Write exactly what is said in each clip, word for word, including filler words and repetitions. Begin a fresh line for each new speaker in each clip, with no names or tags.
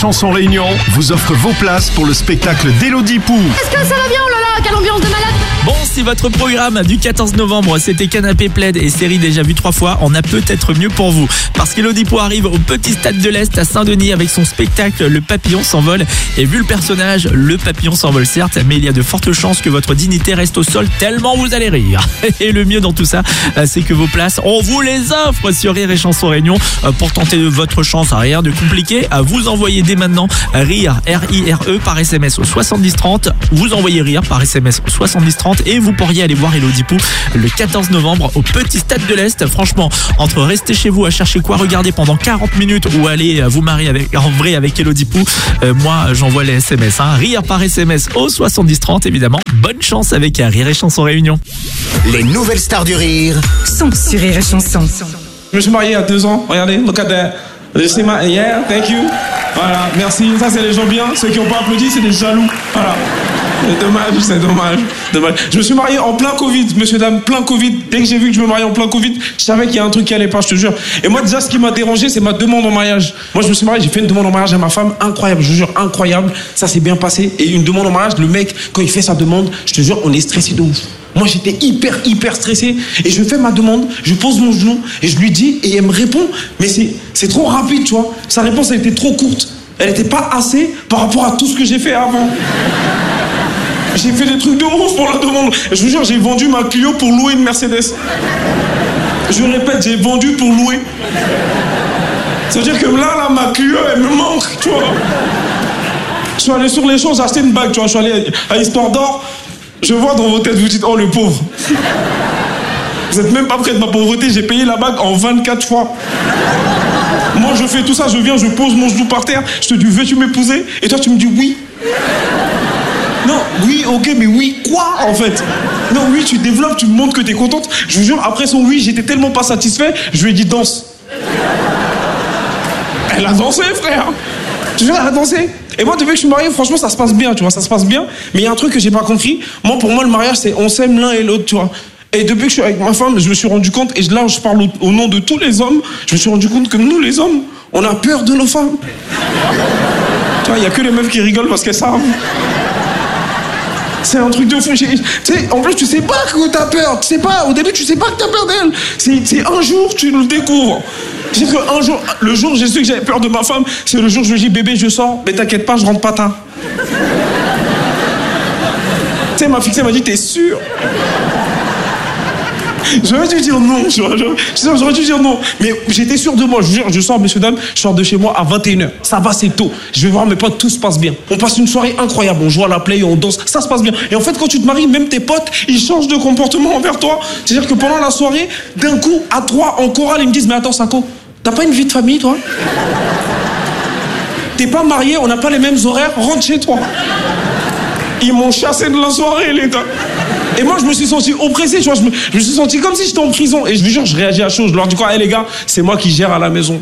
Chansons Réunion vous offre vos places pour le spectacle d'Élodie Pou.
Est-ce que ça va bien? Oh là là, quelle ambiance de malade!
Bon, si votre programme du quatorze novembre, c'était Canapé Plaid et série déjà vue trois fois, on a peut-être mieux pour vous. Parce qu'Élodie Pou arrive au Petit Stade de l'Est à Saint-Denis avec son spectacle Le Papillon s'envole. Et vu le personnage, le papillon s'envole certes, mais il y a de fortes chances que votre dignité reste au sol tellement vous allez rire. Et le mieux dans tout ça, c'est que vos places, on vous les offre sur Rire et Chanson Réunion. Pour tenter votre chance, rien de compliqué, vous envoyez dès maintenant Rire, R I R E par S M S au soixante-dix trente. Vous envoyez Rire par S M S au soixante-dix trente et vous pourriez aller voir Élodie Pou le quatorze novembre au Petit Stade de l'Est. Franchement, entre rester chez vous à chercher quoi regarder pendant quarante minutes ou aller vous marier avec, en vrai avec Élodie Pou, euh, moi j'envoie les S M S. Hein. Rire par S M S au soixante-dix trente évidemment. Bonne chance avec Rire et Chanson Réunion.
Les nouvelles stars du rire
sont sur Rire et Chanson.
Je me suis marié il y a deux ans. Regardez, look at that. C'est ma... Yeah, thank you. Voilà, merci. Ça, c'est les gens bien. Ceux qui n'ont pas applaudi, c'est des jaloux. Voilà. C'est dommage, c'est dommage, dommage. Je me suis marié en plein Covid, monsieur, dame, plein Covid. Dès que j'ai vu que je me mariais en plein Covid, je savais qu'il y a un truc qui allait pas, je te jure. Et moi, déjà, ce qui m'a dérangé, c'est ma demande en mariage. Moi, je me suis marié, j'ai fait une demande en mariage à ma femme, incroyable, je te jure, incroyable. Ça s'est bien passé. Et une demande en mariage, le mec, quand il fait sa demande, je te jure, on est stressé de ouf. Moi, j'étais hyper, hyper stressé. Et je fais ma demande, je pose mon genou, et je lui dis, et elle me répond, mais c'est, c'est trop rapide, tu vois. Sa réponse, elle était trop courte. Elle n'était pas assez par rapport à tout ce que j'ai fait avant. J'ai fait des trucs de ouf pour la demande. Je vous jure, j'ai vendu ma Clio pour louer une Mercedes. Je répète, j'ai vendu pour louer. Ça veut dire que là, là, ma Clio, elle me manque, tu vois. Je suis allé sur les champs, j'ai acheté une bague, tu vois. Je suis allé à Histoire d'Or. Je vois dans vos têtes, vous dites, oh, le pauvre. Vous êtes même pas près de ma pauvreté, j'ai payé la bague en vingt-quatre fois. Moi, je fais tout ça, je viens, je pose mon genou par terre, je te dis, veux-tu m'épouser? Et toi, tu me dis oui. Non, oui, ok, mais oui, quoi, en fait? Non, oui, tu développes, tu me montres que t'es contente. Je vous jure, après son oui, j'étais tellement pas satisfait, je lui ai dit danse. Elle a dansé, frère. Je te jure, elle a dansé. Et moi, depuis que je suis marié, franchement, ça se passe bien, tu vois, ça se passe bien. Mais il y a un truc que j'ai pas compris. Moi, pour moi, le mariage, c'est on s'aime l'un et l'autre, tu vois. Et depuis que je suis avec ma femme, je me suis rendu compte, et là, je parle au, au nom de tous les hommes, je me suis rendu compte que nous, les hommes, on a peur de nos femmes. Tu vois, il y a que les meufs qui rigolent parce qu'elles savent. C'est un truc de fou. Tu sais, en plus, tu sais pas que t'as peur. Tu sais pas, au début, tu sais pas que t'as peur d'elle. C'est, c'est un jour, tu le découvres. C'est que un jour, le jour où j'ai su que j'avais peur de ma femme, c'est le jour où je lui dis, bébé, je sors, mais t'inquiète pas, je rentre pas tard. Tu sais, elle m'a fixé, elle m'a dit, t'es sûr? J'aurais dû dire non, j'aurais, j'aurais dû dire non. Mais j'étais sûr de moi, je vous jure, je sors, messieurs, dames, je sors de chez moi à vingt et une heures. Ça va, c'est tôt. Je vais voir mes potes, tout se passe bien. On passe une soirée incroyable, on joue à la play, on danse, ça se passe bien. Et en fait, quand tu te maries, même tes potes, ils changent de comportement envers toi. C'est-à-dire que pendant la soirée, d'un coup, à trois, en chorale, ils me disent, mais attends, Sako, t'as pas une vie de famille, toi? T'es pas marié, on n'a pas les mêmes horaires, rentre chez toi. Ils m'ont chassé de la soirée, les gars. Et moi, je me suis senti oppressé, tu vois. Je me, je me suis senti comme si j'étais en prison. Et je vous jure, je réagis à chaud. Je leur dis quoi? Hé, hey, les gars, c'est moi qui gère à la maison.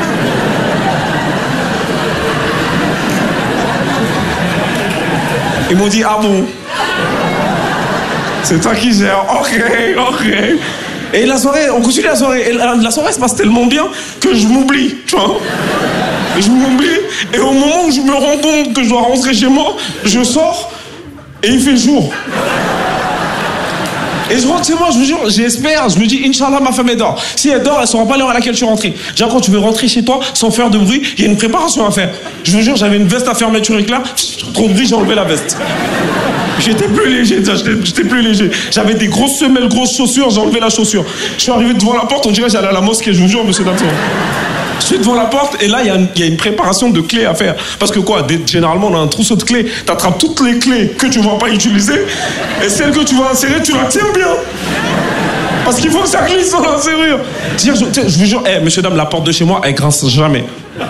Ils m'ont dit, ah bon? C'est toi qui gères. Ok, ok. Et la soirée, on continue la soirée. Et la, la soirée se passe tellement bien que je m'oublie, tu vois. Je m'oublie. Et au moment où je me rends compte que je dois rentrer chez moi, je sors et il fait jour. Et je rentre chez moi, je vous jure, j'espère, je me dis, Inch'Allah, ma femme elle dort. Si elle dort, elle saura pas l'heure à laquelle je suis rentré. Déjà, quand tu veux rentrer chez toi sans faire de bruit, il y a une préparation à faire. Je vous jure, j'avais une veste à fermeture éclair, trop de bruit, j'ai enlevé la veste. J'étais plus léger, déjà, j'étais, j'étais plus léger. J'avais des grosses semelles, grosses chaussures, j'ai enlevé la chaussure. Je suis arrivé devant la porte, on dirait que j'allais à la mosquée, je vous jure, monsieur Damson. Je suis devant la porte et là, il y, y a une préparation de clés à faire. Parce que quoi, des, généralement, on a un trousseau de clés. Tu attrapes toutes les clés que tu ne vas pas utiliser et celles que tu vas insérer, tu la tiens bien. Parce qu'il faut que ça glisse dans la serrure. Je, je, je vous jure, hey, monsieur, dame, la porte de chez moi, elle grince jamais.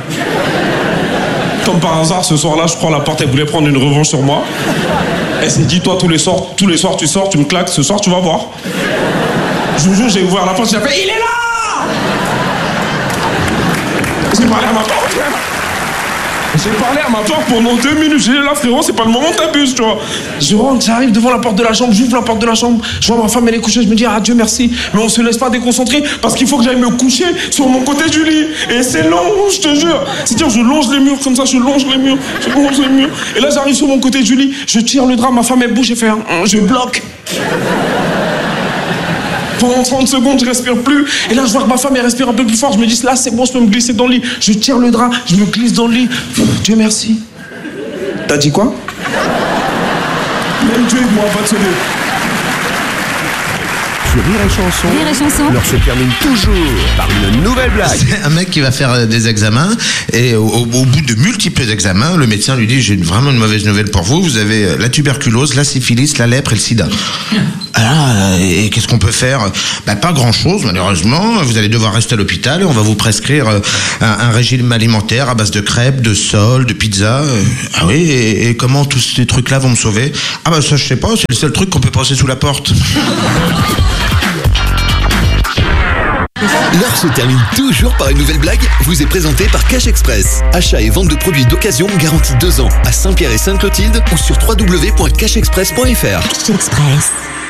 Comme par hasard, ce soir-là, je prends la porte, elle voulait prendre une revanche sur moi. Elle s'est dit, toi, tous les soirs, tous les soirs, tu sors, tu me claques, ce soir, tu vas voir. Je vous jure, j'ai ouvert la porte, j'ai fait, il est là! J'ai parlé à ma porte. J'ai parlé à ma porte pendant deux minutes. J'ai dit là, frérot, c'est pas le moment, t'abuses, tu vois. Je rentre, j'arrive devant la porte de la chambre, j'ouvre la porte de la chambre, je vois ma femme, elle est couchée, je me dis, ah Dieu merci, mais on se laisse pas déconcentrer parce qu'il faut que j'aille me coucher sur mon côté du lit. Et c'est long, je te jure. C'est-à-dire, je longe les murs comme ça, je longe les murs, je longe les murs. Et là, j'arrive sur mon côté du lit, je tire le drap, ma femme, elle bouge, et fait, je bloque. Pendant trente secondes, je respire plus. Et là, je vois que ma femme, elle respire un peu plus fort. Je me dis, là, c'est bon, je peux me glisser dans le lit. Je tire le drap, je me glisse dans le lit. Dieu merci. T'as dit quoi? Même Dieu, moi, va te sauver.
Sur Rire et Chanson,
Rire et Chanson.
l'heure se termine toujours par une nouvelle blague.
C'est un mec qui va faire des examens et au, au bout de multiples examens, le médecin lui dit, j'ai vraiment une mauvaise nouvelle pour vous, vous avez la tuberculose, la syphilis, la lèpre et le sida. Alors, et qu'est-ce qu'on peut faire? Bah, pas grand-chose, malheureusement. Vous allez devoir rester à l'hôpital et on va vous prescrire un, un régime alimentaire à base de crêpes, de sol, de pizza. Ah oui, et, et comment tous ces trucs-là vont me sauver? Ah bah ça, je sais pas, c'est le seul truc qu'on peut passer sous la porte.
L'heure se termine toujours par une nouvelle blague, vous est présentée par Cash Express. Achat et vente de produits d'occasion garantis deux ans à Saint-Pierre et Sainte-Clotilde ou sur w w w point cash express point f r.
Cash Express.